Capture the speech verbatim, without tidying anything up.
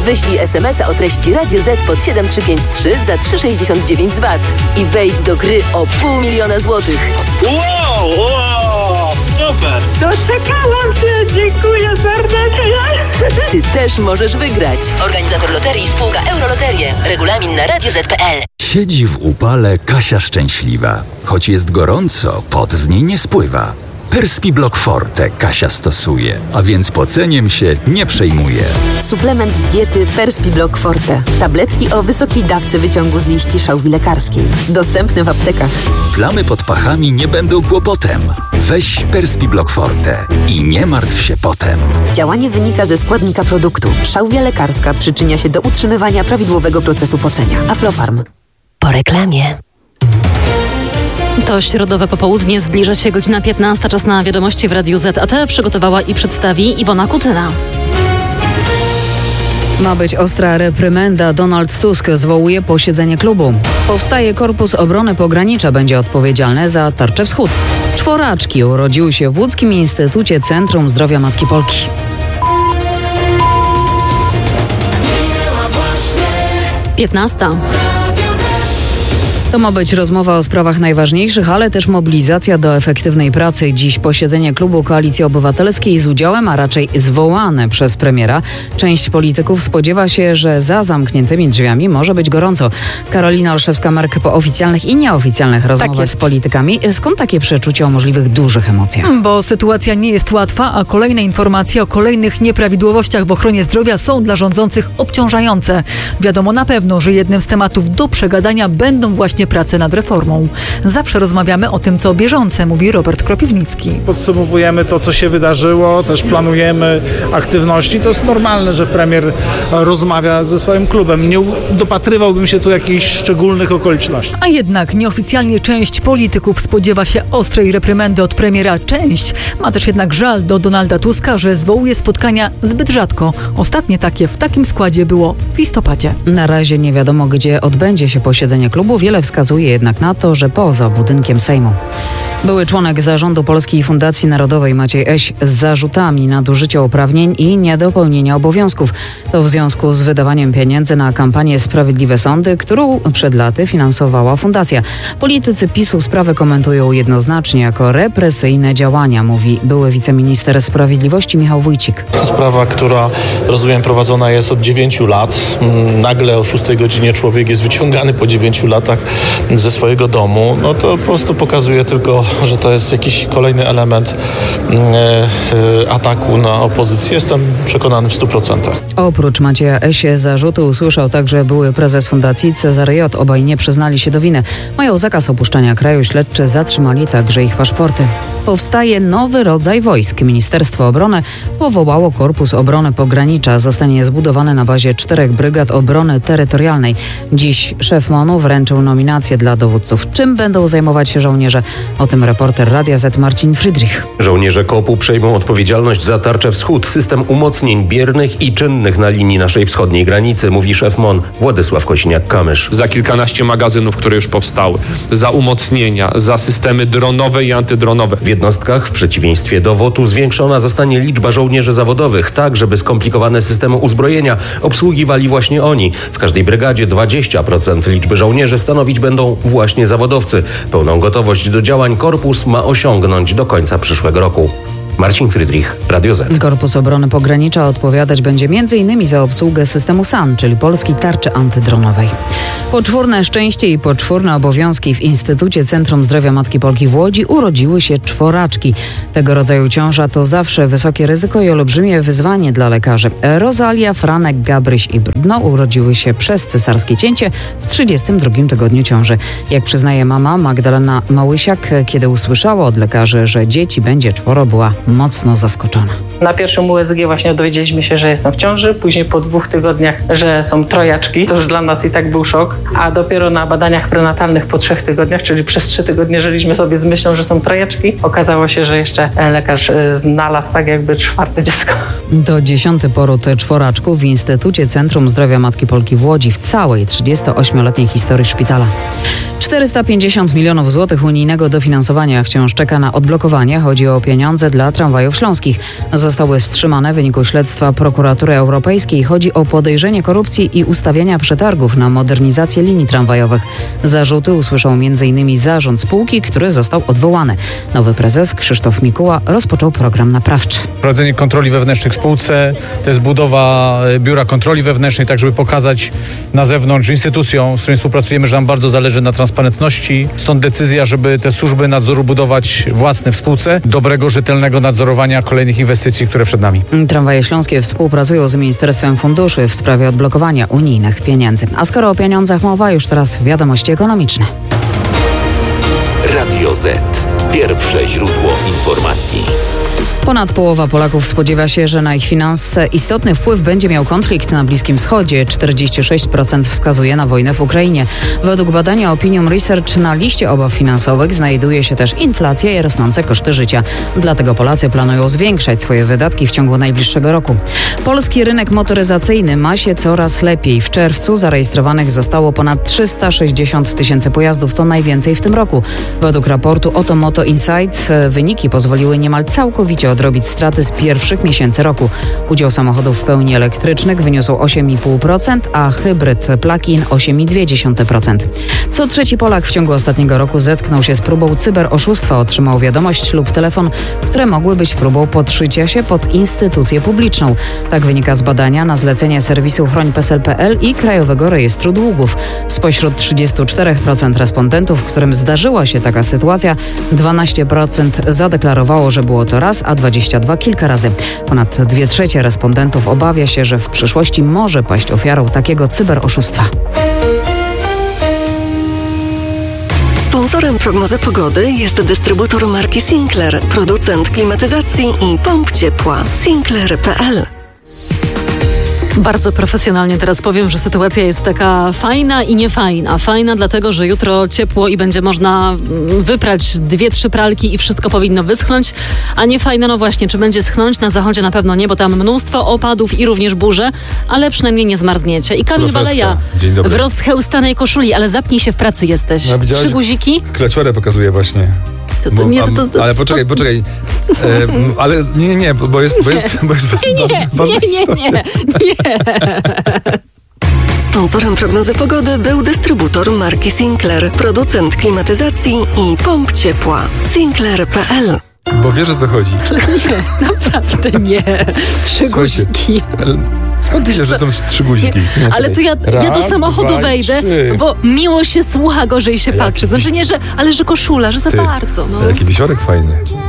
Wyślij es em es a o treści Radio Z pod siedem trzy pięć trzy za trzy sześćdziesiąt dziewięć złotych i wejdź do gry o pół miliona złotych. Wow, wow, super! Doczekałam się, dziękuję serdecznie. Ty też możesz wygrać. Organizator loterii spółka Euroloterie. Regulamin na radio zet kropka pe el. Siedzi w upale Kasia szczęśliwa. Choć jest gorąco, pot z niej nie spływa. Perspiblock Forte Kasia stosuje, a więc poceniem się nie przejmuje. Suplement diety Perspiblock Forte. Tabletki o wysokiej dawce wyciągu z liści szałwi lekarskiej. Dostępne w aptekach. Plamy pod pachami nie będą kłopotem. Weź Perspiblock Forte i nie martw się potem. Działanie wynika ze składnika produktu. Szałwia lekarska przyczynia się do utrzymywania prawidłowego procesu pocenia. Aflofarm. Po reklamie. To środowe popołudnie, zbliża się godzina piętnasta, czas na wiadomości w Radiu Z A T. Przygotowała i przedstawi Iwona Kutyna. Ma być ostra reprymenda. Donald Tusk zwołuje posiedzenie klubu. Powstaje Korpus Obrony Pogranicza, będzie odpowiedzialny za Tarczę Wschód. Czworaczki urodziły się w Łódzkim Instytucie Centrum Zdrowia Matki Polki. piętnasta. To ma być rozmowa o sprawach najważniejszych, ale też mobilizacja do efektywnej pracy. Dziś posiedzenie klubu Koalicji Obywatelskiej z udziałem, a raczej zwołane przez premiera. Część polityków spodziewa się, że za zamkniętymi drzwiami może być gorąco. Karolina Olszewska-Mark po oficjalnych i nieoficjalnych rozmowach tak z politykami. Skąd takie przeczucie o możliwych dużych emocjach? Bo sytuacja nie jest łatwa, a kolejne informacje o kolejnych nieprawidłowościach w ochronie zdrowia są dla rządzących obciążające. Wiadomo na pewno, że jednym z tematów do przegadania będą właśnie prace nad reformą. Zawsze rozmawiamy o tym, co bieżące, mówi Robert Kropiwnicki. Podsumowujemy to, co się wydarzyło, też planujemy aktywności. To jest normalne, że premier rozmawia ze swoim klubem. Nie dopatrywałbym się tu jakichś szczególnych okoliczności. A jednak nieoficjalnie część polityków spodziewa się ostrej reprymendy od premiera. Część ma też jednak żal do Donalda Tuska, że zwołuje spotkania zbyt rzadko. Ostatnie takie w takim składzie było w listopadzie. Na razie nie wiadomo, gdzie odbędzie się posiedzenie klubu. Wiele wskazuje jednak na to, że poza budynkiem Sejmu. Były członek zarządu Polskiej Fundacji Narodowej Maciej Eś z zarzutami nadużycia uprawnień i niedopełnienia obowiązków. To w związku z wydawaniem pieniędzy na kampanię Sprawiedliwe Sądy, którą przed laty finansowała fundacja. Politycy PiSu sprawę komentują jednoznacznie jako represyjne działania, mówi były wiceminister sprawiedliwości Michał Wójcik. Sprawa, która rozumiem prowadzona jest od dziewięciu lat. Nagle o szóstej godzinie człowiek jest wyciągany po dziewięciu latach ze swojego domu. No to po prostu pokazuje tylko, że to jest jakiś kolejny element e, ataku na opozycję. Jestem przekonany w stu procentach. Oprócz Macieja Esie zarzutu usłyszał także były prezes fundacji Cezary J. Obaj nie przyznali się do winy. Mają zakaz opuszczania kraju. Śledczy zatrzymali także ich paszporty. Powstaje nowy rodzaj wojsk. Ministerstwo Obrony powołało Korpus Obrony Pogranicza. Zostanie zbudowany na bazie czterech brygad obrony terytorialnej. Dziś szef MON-u wręczył nominacje dla dowódców. Czym będą zajmować się żołnierze? O tym reporter Radia Z Marcin Friedrich. Żołnierze kopu przejmą odpowiedzialność za Tarczę Wschód, system umocnień biernych i czynnych na linii naszej wschodniej granicy, mówi szef MON Władysław Kośniak-Kamysz. Za kilkanaście magazynów, które już powstały, za umocnienia, za systemy dronowe i antydronowe. W jednostkach, w przeciwieństwie do WOT-u, zwiększona zostanie liczba żołnierzy zawodowych, tak żeby skomplikowane systemy uzbrojenia obsługiwali właśnie oni. W każdej brygadzie dwadzieścia procent liczby żołnierzy stanowić będą właśnie zawodowcy. Pełną gotowość do działań korpus ma osiągnąć do końca przyszłego roku. Marcin Friedrich, Radio Z. Korpus Obrony Pogranicza odpowiadać będzie między innymi za obsługę systemu S A N, czyli Polskiej Tarczy Antydronowej. Poczwórne szczęście i poczwórne obowiązki w Instytucie Centrum Zdrowia Matki Polki w Łodzi urodziły się czworaczki. Tego rodzaju ciąża to zawsze wysokie ryzyko i olbrzymie wyzwanie dla lekarzy. Rosalia, Franek, Gabryś i Brudno urodziły się przez cesarskie cięcie w trzydziestym drugim tygodniu ciąży. Jak przyznaje mama Magdalena Małysiak, kiedy usłyszała od lekarzy, że dzieci będzie czworo, była mocno zaskoczona. Na pierwszym U S G właśnie dowiedzieliśmy się, że jestem w ciąży, później po dwóch tygodniach, że są trojaczki. To już dla nas i tak był szok, a dopiero na badaniach prenatalnych po trzech tygodniach, czyli przez trzy tygodnie żyliśmy sobie z myślą, że są trojaczki. Okazało się, że jeszcze lekarz znalazł tak jakby czwarte dziecko. To dziesiąty poród czworaczków w Instytucie Centrum Zdrowia Matki Polki w Łodzi w całej trzydziestoośmioletniej historii szpitala. czterysta pięćdziesiąt milionów złotych unijnego dofinansowania wciąż czeka na odblokowanie. Chodzi o pieniądze dla tramwajów śląskich. Zostały wstrzymane w wyniku śledztwa prokuratury europejskiej. Chodzi o podejrzenie korupcji i ustawiania przetargów na modernizację linii tramwajowych. Zarzuty usłyszał między innymi zarząd spółki, który został odwołany. Nowy prezes Krzysztof Mikuła rozpoczął program naprawczy. Prowadzenie kontroli wewnętrznych w spółce, to jest budowa biura kontroli wewnętrznej, tak żeby pokazać na zewnątrz instytucjom, z którymi współpracujemy, że nam bardzo zależy na transparentności. Stąd decyzja, żeby te służby nadzoru budować własne w spółce, dobrego, rzetelnego nadzorowania kolejnych inwestycji, które przed nami. Tramwaje śląskie współpracują z Ministerstwem Funduszy w sprawie odblokowania unijnych pieniędzy. A skoro o pieniądzach mowa, już teraz wiadomości ekonomiczne. Radio Z. Pierwsze źródło informacji. Ponad połowa Polaków spodziewa się, że na ich finanse istotny wpływ będzie miał konflikt na Bliskim Wschodzie. czterdzieści sześć procent wskazuje na wojnę w Ukrainie. Według badania Opinium Research na liście obaw finansowych znajduje się też inflacja i rosnące koszty życia. Dlatego Polacy planują zwiększać swoje wydatki w ciągu najbliższego roku. Polski rynek motoryzacyjny ma się coraz lepiej. W czerwcu zarejestrowanych zostało ponad trzysta sześćdziesiąt tysięcy pojazdów. To najwięcej w tym roku. Według raportu Otomoto Insight wyniki pozwoliły niemal całkowicie odrobić straty z pierwszych miesięcy roku. Udział samochodów w pełni elektrycznych wyniósł osiem i pół procent, a hybryd plug-in osiem i dwie dziesiąte procent. Co trzeci Polak w ciągu ostatniego roku zetknął się z próbą cyberoszustwa, otrzymał wiadomość lub telefon, które mogły być próbą podszycia się pod instytucję publiczną. Tak wynika z badania na zlecenie serwisu chroń P E S E L kropka P L i Krajowego Rejestru Długów. Spośród trzydzieści cztery procent respondentów, którym zdarzyła się taka sytuacja, dwanaście procent zadeklarowało, że było to raz, a dwadzieścia dwa kilka razy. Ponad dwie trzecie respondentów obawia się, że w przyszłości może paść ofiarą takiego cyberoszustwa. Sponsorem prognozy pogody jest dystrybutor marki Sinclair, producent klimatyzacji i pomp ciepła. Sinclair kropka P L. Bardzo profesjonalnie teraz powiem, że sytuacja jest taka fajna i niefajna. Fajna dlatego, że jutro ciepło i będzie można wyprać dwie, trzy pralki i wszystko powinno wyschnąć, a nie fajna, no właśnie, czy będzie schnąć? Na zachodzie na pewno nie, bo tam mnóstwo opadów i również burze, ale przynajmniej nie zmarzniecie. I Kamil Profeska. Baleja Dzień dobry. w rozchełstanej koszuli, ale zapnij się, w pracy jesteś. No, widziałeś? Trzy guziki? Klaciorę pokazuje właśnie. To, to, Bo, nie, to, to, to, ale poczekaj, poczekaj. E, ale nie, nie, nie, bo jest, bo jest, bo jest nie, nie, ważna nie, nie, nie, nie. Sponsorem prognozy pogody był dystrybutor marki Sinclair, producent klimatyzacji i pomp ciepła. Sinclair kropka P L. Bo wiesz, o co chodzi. Ale nie, naprawdę nie. Trzy Słuchajcie, guziki. Skąd ty wiesz, że są trzy guziki? Nie, ale to ja, Raz, ja do samochodu dwa, wejdę, trzy. bo miło się słucha, gorzej się patrzy. Znaczy nie, że, ale że koszula, że za Ty, bardzo. No. Jaki wisiorek fajny.